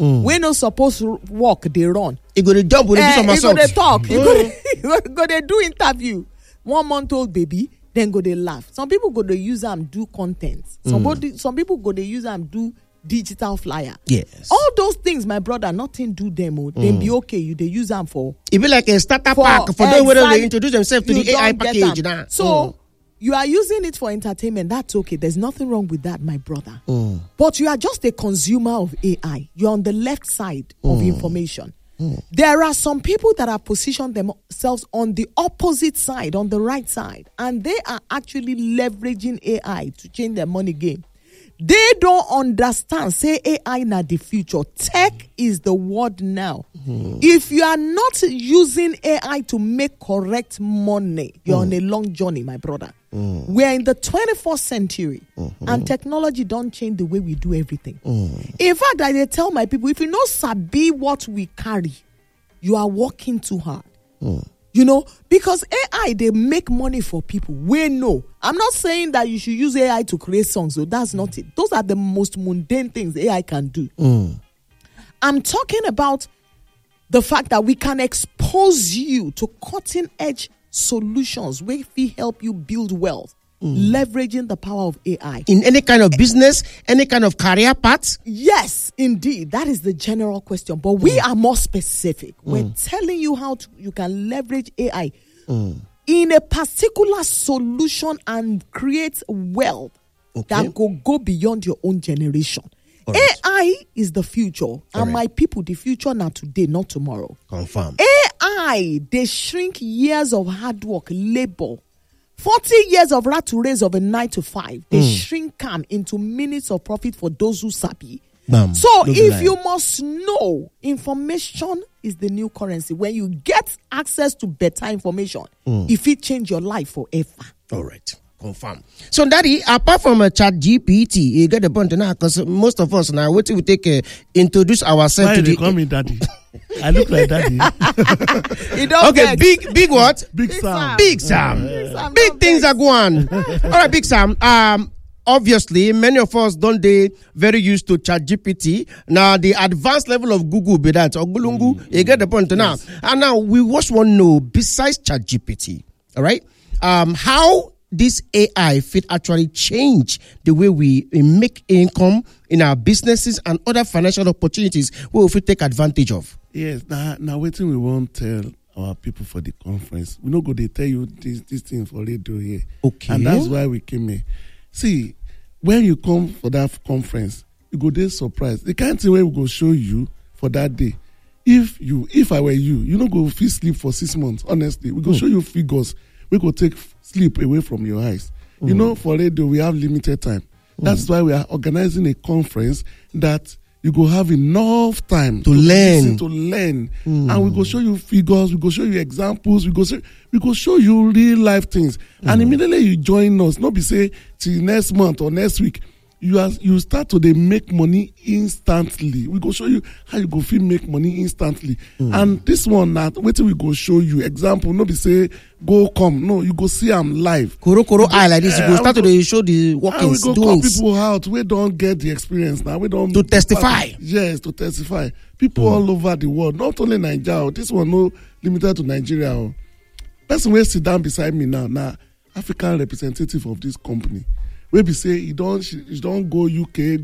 We no supposed to walk, they run. He go to jump with some assault. He go to talk. He go to do interview. 1 month old baby, then go to laugh. Some people go to use them do content. Some people go to use them do digital flyer. Yes. All those things, my brother, nothing do them. Then be okay. You they use them for. It be like a starter pack for them when they introduce themselves to the AI package now. So you are using it for entertainment. That's okay. There's nothing wrong with that, my brother. But you are just a consumer of AI. You're on the left side of information. There are some people that have positioned themselves on the opposite side, on the right side, and they are actually leveraging AI to change their money game. They don't understand. Say AI na the future. Tech is the word now. If you are not using AI to make correct money, you're on a long journey, my brother. We're in the 21st century, and technology don't change the way we do everything. In fact, I tell my people, if you know sabi what we carry, you are working too hard. You know, because AI, they make money for people. We know. I'm not saying that you should use AI to create songs. So that's not it. Those are the most mundane things AI can do. I'm talking about the fact that we can expose you to cutting edge solutions where we help you build wealth, leveraging the power of AI. In any kind of business, any kind of career path? Yes, indeed. That is the general question. But we are more specific. We're telling you how you can leverage AI in a particular solution and create wealth that go beyond your own generation. Right. AI is the future. And my people, the future now today, not tomorrow. Confirm. AI, they shrink years of hard work, labor. 40 years of rat to race of a 9 to 5. They shrink them into minutes of profit for those who sabi. So if you must know, information is the new currency. When you get access to better information, if it change your life forever. All right. Confirm. So, Daddy, apart from a ChatGPT, you get the point now, because most of us now, what we take introduce ourselves Why to they the. call me Daddy? I look like Daddy. Okay, big what? Big Sam. Big Sam. Big things are going. All right, Big Sam. Obviously, many of us don't they very used to ChatGPT. Now, the advanced level of Google be that or Gulungu, you get the point now. And now we just want to know, besides ChatGPT, all right, how this AI fit actually change the way we make income in our businesses and other financial opportunities where we take advantage of. Yes, now waiting we won't tell our people for the conference. We not go they tell you this thing for radio here. Okay. And that's why we came here. See, when you come for that conference, you go there surprised. The kind of thing where we go show you for that day. If I were you don't go feel sleep for 6 months, honestly. We go show you figures. We go take sleep away from your eyes. You know, for radio, we have limited time. That's why we are organizing a conference that you go have enough time to learn. And we go show you figures, we go show you examples, we go show you real life things. And immediately you join us, not be say till next month or next week. You start to make money instantly. We go show you how you go feel make money instantly. And this one now, wait till we go show you example. No be say go come. No, you go see them live. Koro eye like this. You go start to show the workings. We go call people out. We don't get the experience now. We don't to testify. Yes, to testify. People all over the world, not only Nigeria. This one no limited to Nigeria. Person will sit down beside me now African representative of this company. We be say you don't go UK,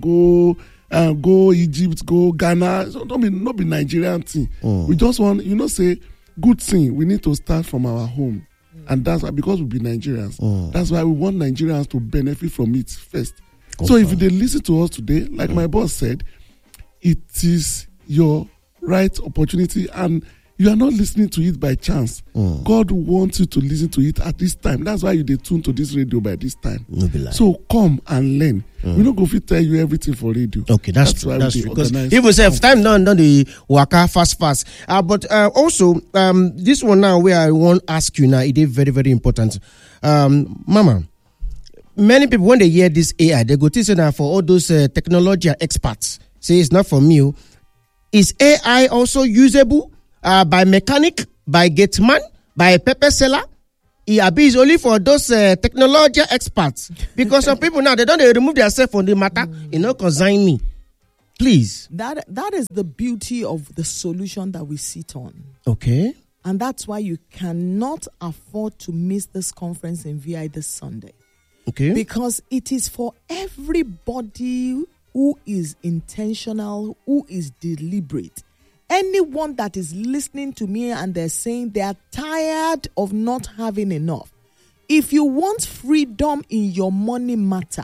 go Egypt, go Ghana. So not be Nigerian thing. We just want say good thing. We need to start from our home, and that's why, because we be Nigerians. That's why we want Nigerians to benefit from it first. So if they listen to us today, like my boss said, it is your right opportunity, and you are not listening to it by chance. God wants you to listen to it at this time. That's why you tune to this radio by this time. So come and learn. We don't go fit tell you everything for radio. Okay, that's true. That's true. Because even if time done the waka fast. But also this one now where I want to ask you now, it is very, very important. Mama, many people when they hear this AI, they go to say now for all those technology experts. Say it's not for me. Is AI also usable? By mechanic, by gateman, by pepper seller? It is only for those technology experts. Because some people now, they don't remove themselves from the matter. It not concern me. Please. That is the beauty of the solution that we sit on. Okay. And that's why you cannot afford to miss this conference in VI this Sunday. Okay. Because it is for everybody who is intentional, who is deliberate. Anyone that is listening to me and they're saying they are tired of not having enough. If you want freedom in your money matter,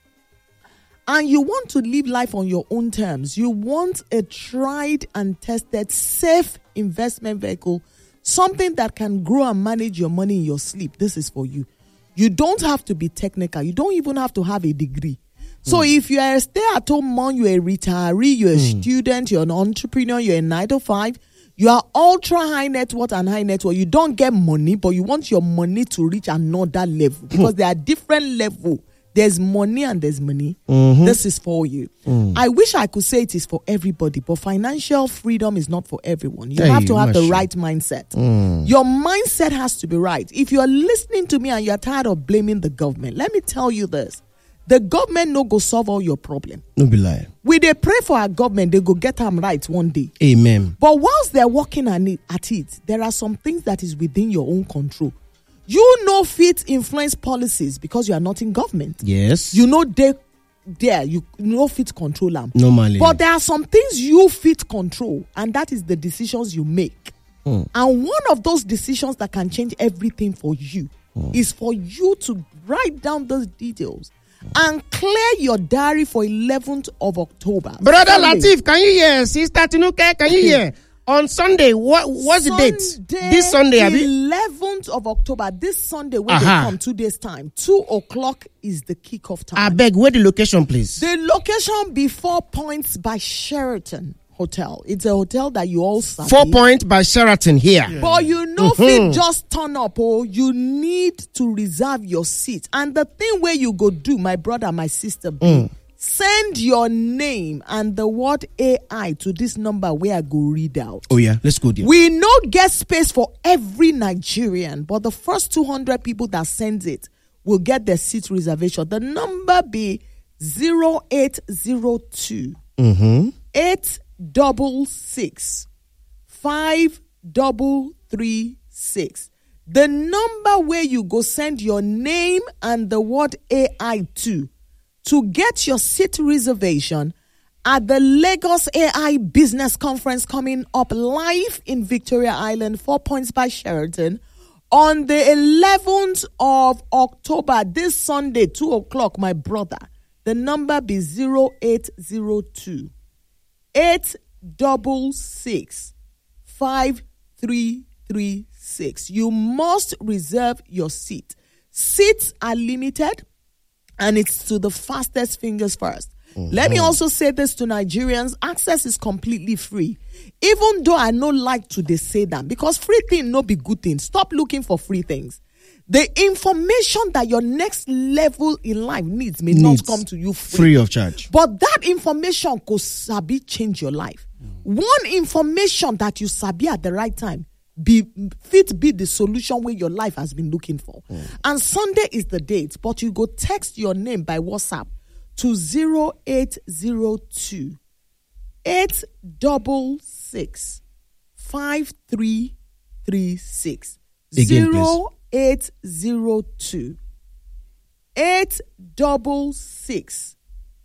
and you want to live life on your own terms, you want a tried and tested, safe investment vehicle, something that can grow and manage your money in your sleep, this is for you. You don't have to be technical. You don't even have to have a degree. So if you are a stay-at-home mom, you're a retiree, you're a student, you're an entrepreneur, you're a 9-to-5, you are ultra high net worth and high net worth, you don't get money, but you want your money to reach another level because there are different levels. There's money and there's money. This is for you. I wish I could say it is for everybody, but financial freedom is not for everyone. You have to have the right mindset. Your mindset has to be right. If you are listening to me and you're tired of blaming the government, let me tell you this. The government no go solve all your problem. No be lie. We they pray for our government, they go get them right one day. Amen. But whilst they're working at it, there are some things that is within your own control. You know fit influence policies because you are not in government. Yes. You know you know fit control them. Normally. But there are some things you fit control, and that is the decisions you make. And one of those decisions that can change everything for you is for you to write down those details and clear your diary for 11th of October. Brother Latif, can you hear? Sister Tinuke, can you hear? On Sunday, what's the date? This Sunday, 11th of October. This Sunday, when they come 2 days time, 2:00 is the kickoff time. I beg, where the location, please? The location be 4 Points by Sheraton Hotel. It's a hotel that you all sabi. 4 Points by Sheraton here. Yeah. But you know, if it just turn up, you need to reserve your seat. And the thing where you go do, my brother, my sister, send your name and the word AI to this number where I go read out. Oh yeah, let's go there. We no get space for every Nigerian, but the first 200 people that sends it will get their seat reservation. The number be 0802 866 5336. The number where you go send your name and the word AI to get your seat reservation at the Lagos AI Business Conference coming up live in Victoria Island, 4 Points by Sheraton, on the 11th of October, this Sunday, 2:00, my brother. The number be 0802 866 5336. You must reserve your seat. Seats are limited, and it's to the fastest fingers first. Let me also say this to Nigerians. Access is completely free. Even though I no like to say that, because free thing no be good thing. Stop looking for free things. The information that your next level in life needs may not come to you free of charge. But that information could sabi change your life. One information that you sabi at the right time be the solution where your life has been looking for. And Sunday is the date, but you go text your name by WhatsApp to 0802 866 5336. 0802 866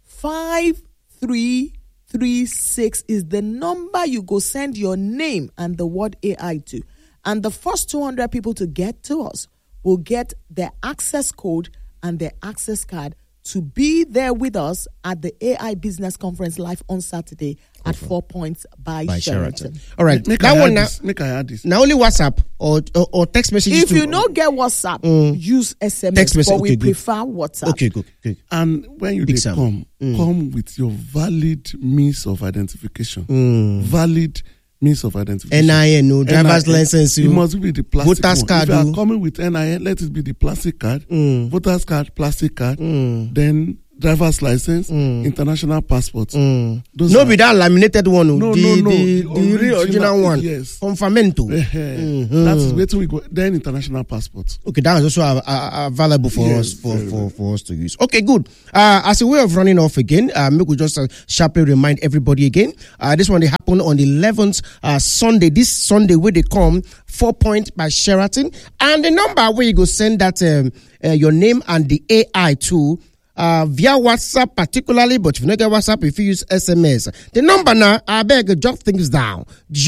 5336 is the number you go send your name and the word AI to. And the first 200 people to get to us will get their access code and their access card to be there with us at the AI Business Conference live on Saturday at 4 Points by Sheraton. All right. Make I add this. Now only WhatsApp or text messages. If you don't get WhatsApp, use SMS. Text message, but we prefer WhatsApp. Okay, good. And when you come with your valid means of identification. Valid means of identification. NIN, driver's license. It must be the plastic voters card. If you are coming with NIN, let it be the plastic card. Voters card, plastic card. Then driver's license, international passport. No, be that laminated one. No. The original one. Yes. Confirmento. That's where we go. Then international passport. Okay, that is also available for us for us to use. Okay, good. As a way of running off again, we could just sharply remind everybody again. This one they happen on the 11th Sunday. This Sunday where they come 4 Point by Sheraton, and the number where you go send that your name and the AI to. Via WhatsApp particularly, but if you don't get WhatsApp, if you use SMS. The number now, I beg, jot things down.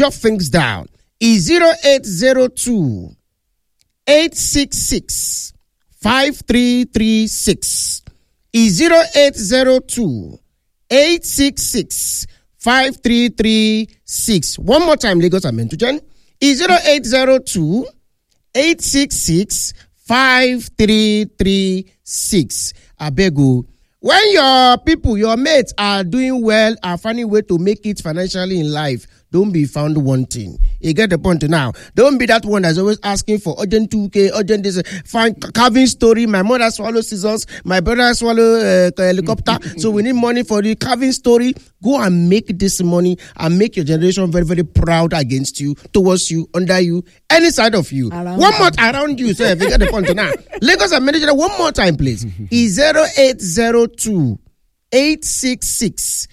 Is 0802 866 5336. Is 0802 866 5336. One more time, Lagos and Mentujan. Is 0802 866 5336. Abegu. When your people, your mates are doing well, are finding way to make it financially in life, don't be found wanting. You get the point now. Don't be that one that's always asking for urgent 2K, urgent this, fine carving story. My mother swallowed scissors, my brother swallowed helicopter. So we need money for the carving story. Go and make this money and make your generation very, very proud against you, towards you, under you, any side of you. One more around you, sir. You get the point now. Lagos and Manager, one more time, please. Is 0802 866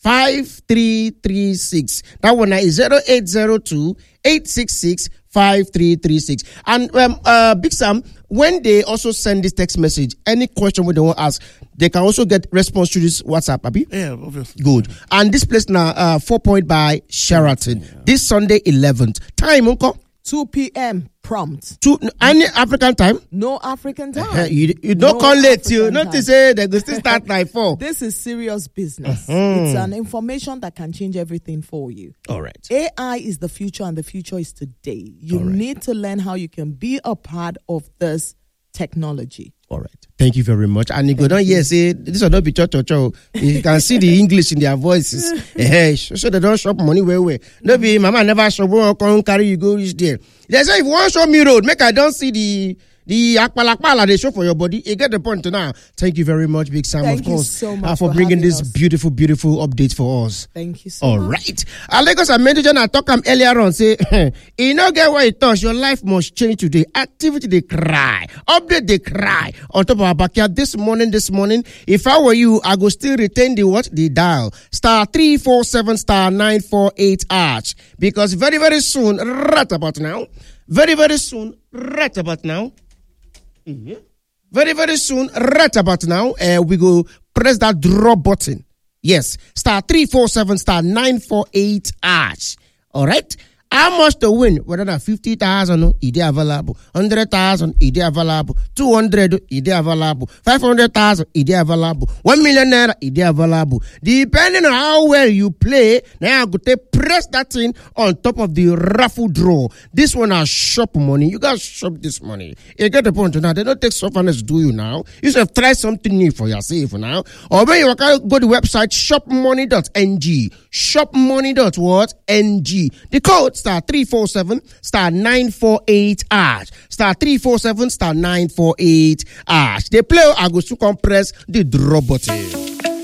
5336. That one is 0802 866 5336. And Big Sam, when they also send this text message, any question they want to ask, they can also get response to this WhatsApp, Abi? Yeah, obviously. Good. And this place now, 4 Point by Sheraton. Yeah. This Sunday 11th. Time, Uncle? 2 p.m. prompt. Any African time? No African time. You don't call late. You not to say they go still start by 4. This is serious business. It's an information that can change everything for you. All right. AI is the future, and the future is today. You need to learn how you can be a part of this technology. All right. Thank you very much. And you go down here say this will not be church. You can see the English in their voices. So they don't shop money where. No be mama never shop come carry you go reach there. They say if you want to show me road, make I don't see the akpalakpala they show for your body. You get the point now. Thank you very much, Big Sam, Thank of course, so much for bringing this us. beautiful update for us. Thank you so All much. right. Lagos and Mentujan, I talk earlier on, say, you know get what it touch, your life must change today. Activity, they cry. Update, they cry. On top of our backyard this morning, if I were you, I go still retain the dial. *347 *948 #. Because very, very soon, right about now, very, very soon, right about now, we go press that drop button. Yes, *347 *948 #. All right. How much to win? Whether that 50,000 is available, 100,000 is available, 200 is available, 500,000 is available, 1 million naira is available. Depending on how well you play, now I go to press that thing on top of the raffle draw. This one has shop money. You guys shop this money. You get the point now. They don't take softness to do you now. You should have tried something new for yourself now. Or when you go to the website shopmoney.ng. Shopmoney.ng. The code *347 *948 #. *347 *948 #. They play, I go to compress the draw button.